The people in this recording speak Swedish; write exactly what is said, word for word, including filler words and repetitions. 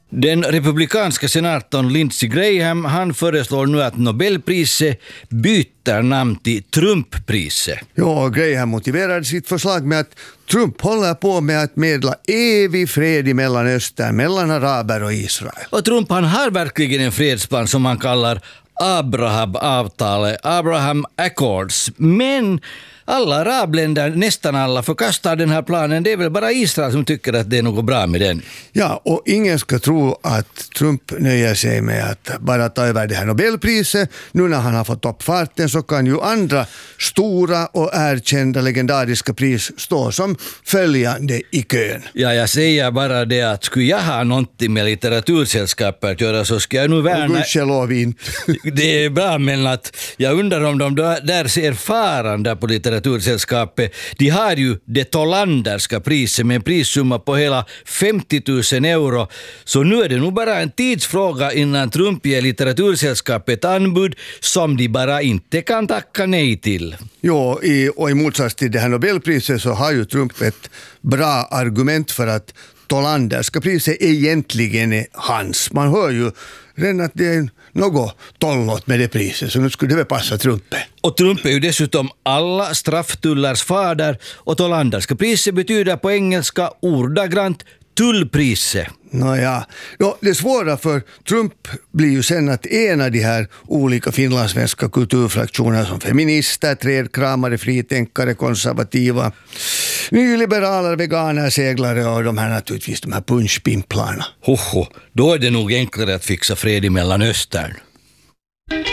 Den republikanska senatorn Lindsey Graham, han föreslår nu att Nobelpriset byter namn till Trumppriset. Ja, Graham motiverade sitt förslag med att Trump håller på med att medla evig fred i Mellanöstern mellan araber och Israel. Och Trump, han har verkligen en fredsplan som han kallar Abraham-avtalet, Abraham Accords. Men alla arabländer, nästan alla, förkastar den här planen. Det är väl bara Israel som tycker att det är något bra med den. Ja, och ingen ska tro att Trump nöjer sig med att bara ta över det här Nobelpriset. Nu när han har fått upp farten så kan ju andra stora och erkända legendariska pris stå som följande i kön. Ja, jag säger bara det att skulle jag ha någonting med litteratursällskapet att göra så ska jag nu värna... Och gudskelov inte. Det är bra, men att jag undrar om de där ser faran där på litteratursällskapet. De har ju det Tollanderska priset med en prissumma på hela femtio tusen euro. Så nu är det nog bara en tidsfråga innan Trump ger litteratursällskapet ett anbud som de bara inte kan tacka nej till. Jo, i, och i motsats till det här Nobelpriset så har ju Trump ett bra argument för att Tollanderska priset egentligen är hans. Man hör ju redan att det är något tollot med det priset, så nu skulle det väl passa Trump. Och Trump är ju dessutom alla strafftullars fader, och Tollanderska priset betyder på engelska ordagrant tullpriset. Nåja, no, det svåra för Trump blir ju sen att ena de här olika finlandssvenska kulturfraktionerna som feminister, trädkramare, fritänkare, konservativa, nyliberaler, veganer, seglare och de här naturligtvis de här punschpimplarna. Hoho, då är det nog enklare att fixa fred i Mellanöstern.